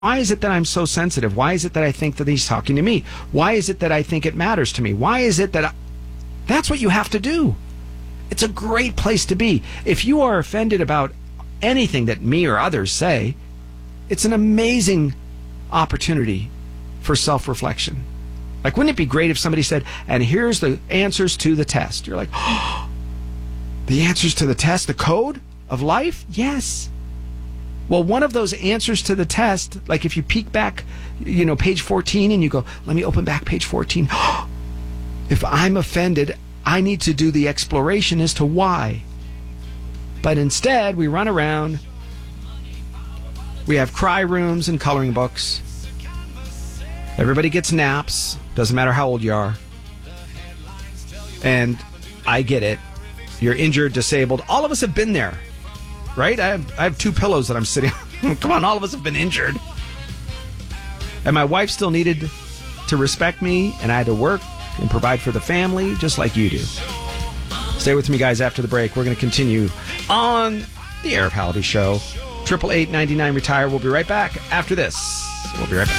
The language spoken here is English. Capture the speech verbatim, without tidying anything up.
Why is it that I'm so sensitive? Why is it that I think that he's talking to me? Why is it that I think it matters to me? Why is it that I... That's what you have to do. It's a great place to be. If you are offended about anything that me or others say, it's an amazing opportunity for self-reflection. Like, wouldn't it be great if somebody said, and here's the answers to the test? You're like, oh, the answers to the test, the code of life? Yes. Well, one of those answers to the test, like if you peek back, you know, page fourteen and you go, let me open back page fourteen. If I'm offended, I need to do the exploration as to why. But instead, we run around. We have cry rooms and coloring books. Everybody gets naps. Doesn't matter how old you are. And I get it. You're injured, disabled. All of us have been there, right? I have, I have two pillows that I'm sitting on. Come on, all of us have been injured. And my wife still needed to respect me, and I had to work and provide for the family just like you do. Stay with me, guys, after the break. We're going to continue on the Arif Halaby Show. triple eight ninety-nine retire. We'll be right back after this. We'll be right back.